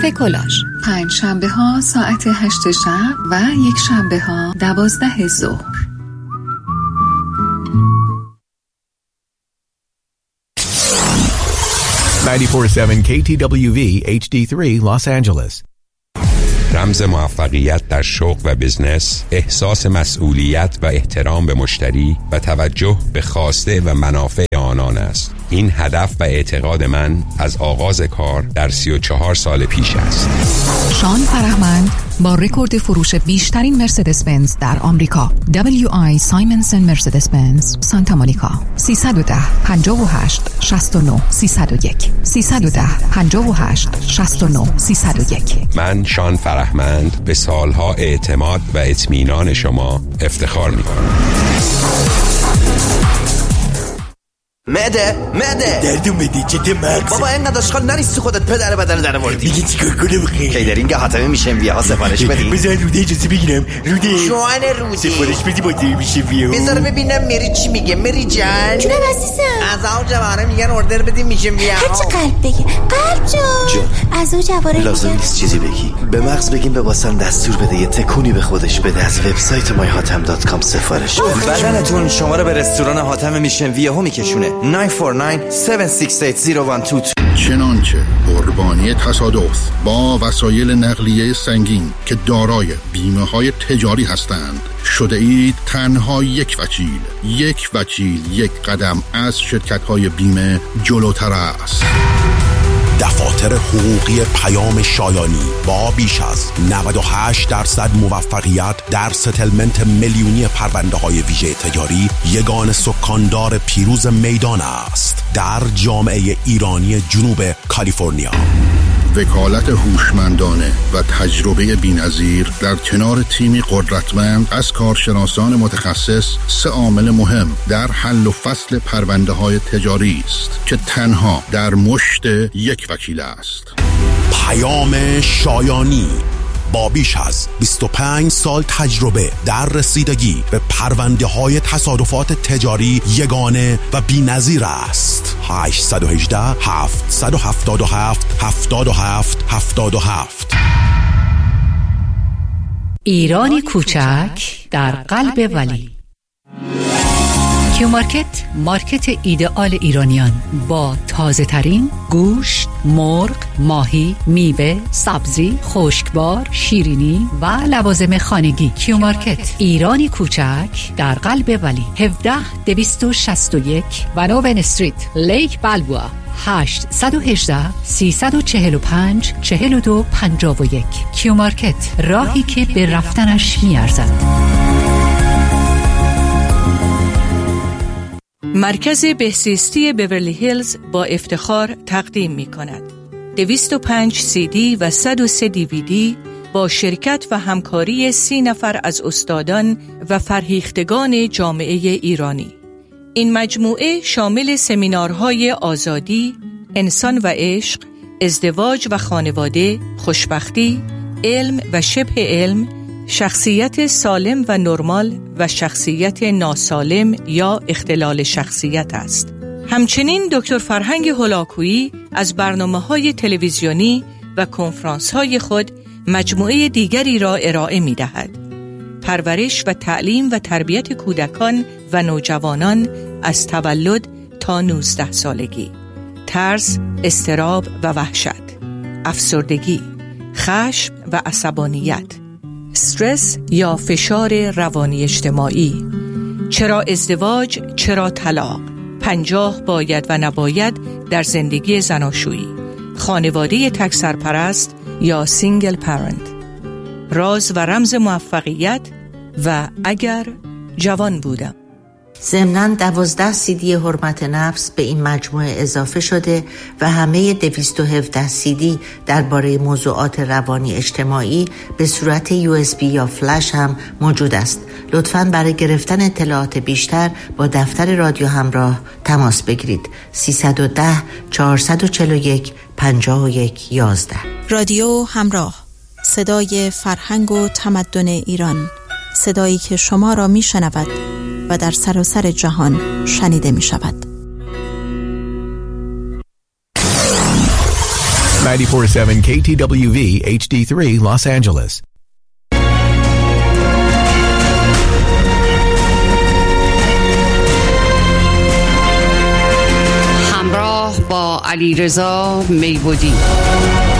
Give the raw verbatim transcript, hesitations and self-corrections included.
کافه کلاژ پنج شنبه ها ساعت هشت شب و یک شنبه ها دوازده ظهر. نود و چهار ممیز هفت کی تی دبلیو وی اچ دی سه Los Angeles. رمز موفقیت در شغل و بزنس، احساس مسئولیت و احترام به مشتری و توجه به خواسته و منافع آنان است. این هدف و اعتقاد من از آغاز کار در سی و چهار سال پیش است. شان فرهمند با رکورد فروش بیشترین مرسدس بنز در آمریکا، دبلیو آی سایمنسن مرسدس بنز سانتا مونیکا. سیصد و ده پنجاه و هشت شصت و نه سیصد و یک سیصد و ده پنجاه و هشت شصت و نه سیصد و یک. من شان فرهمند به سالها اعتماد و اطمینان شما افتخار می‌کنم. معده معده دردو معده چته مغز بابا اینقدر اشغال نریستی خودت پدر بدن در آوردی. دیگه چیکار کنم بخیر؟ کیدرینگ حاتمی میشه ویا ها سفارش بدی. بذار روده اجازه بگیرم. روده جوان روده سفارش بدی با دیر میشه ویا. بذار ببینم مری چی میگه. مری جان جونم عزیزم. از اون جواره میگن اوردر بدیم میشه ویا. هرچی قلب بگه. قلب جان از اون جواره لازم نیست چیزی بگی. به مغز بگیم به واسم دستور بده یه تکونی به خودش بده. از وبسایت مای هاتم دات کام سفارش بده. بدنتون شما رو به رستوران حاتم میشن ویا ها میکشونه. نه چهار نه هفت شش هشت صفر یک دو. چنانچه قربانی تصادف با وسایل نقلیه سنگین که دارای بیمه های تجاری هستند شده اید تنها یک وکیل یک وکیل یک قدم از شرکت های بیمه جلوتر است. دفاتر حقوقی پیام شایانی با بیش از نود و هشت درصد موفقیت در ستلمنت میلیونی پرونده های ویژه تجاری یگان سکاندار پیروز میدان است در جامعه ایرانی جنوب کالیفرنیا. وکالت هوشمندانه و تجربه بی‌نظیر در کنار تیمی قدرتمند از کارشناسان متخصص سه عامل مهم در حل و فصل پرونده های تجاری است که تنها در مشت یک وکیل است. پیام شایانی با بیش از بیست و پنج سال تجربه در رسیدگی به پرونده های تصادفات تجاری یگانه و بی‌نظیر است. هشت یک هشت هفت هفت هفت هفت هفت هفت هفت. ایرانی کوچک در قلب ولی. کیو مارکت، مارکت ایدئال ایرانیان با تازه ترین گوشت، مرغ، ماهی، میوه، سبزی، خشکبار، شیرینی و لوازم خانگی. کیو مارکت، ایرانی کوچک در قلب ولی. هفده دویست شصت و یک ونوون استریت، لیک بالبوا. هشت یک هشت سه چهار پنج چهار دو پنج یک. کیو مارکت، راهی که به رفتنش میارزد. مرکز بهزیستی بیورلی هیلز با افتخار تقدیم می کند دویست و پنج سی دی و صد و سه دیویدی با شرکت و همکاری سی نفر از استادان و فرهیختگان جامعه ایرانی. این مجموعه شامل سمینارهای آزادی، انسان و عشق، ازدواج و خانواده، خوشبختی، علم و شبه علم، شخصیت سالم و نرمال و شخصیت ناسالم یا اختلال شخصیت است. همچنین دکتر فرهنگ هولاکویی از برنامه‌های تلویزیونی و کنفرانس‌های خود مجموعه دیگری را ارائه می‌دهد. پرورش و تعلیم و تربیت کودکان و نوجوانان از تولد تا نوزده سالگی، ترس، اضطراب و وحشت، افسردگی، خشم و عصبانیت، استرس یا فشار روانی اجتماعی، چرا ازدواج، چرا طلاق، پنجاه باید و نباید در زندگی زناشویی، خانواده تک سرپرست یا سینگل پرنت، راز و رمز موفقیت و اگر جوان بودم. ضمناً دوازده سی دی حرمت نفس به این مجموعه اضافه شده و همه دویست و هفده سی دی درباره موضوعات روانی اجتماعی به صورت یو اس بی یا فلش هم موجود است. لطفاً برای گرفتن اطلاعات بیشتر با دفتر رادیو همراه تماس بگیرید. سیصد و ده چهارصد و چهل و یک پنجاه و یک یازده. رادیو همراه، صدای فرهنگ و تمدن ایران، صدایی که شما را می شنود و در سراسر جهان شنیده می شود. نود و چهار ممیز هفت کی تی دبلیو وی اچ دی سه Los Angeles. همراه با علیرضا میبودی.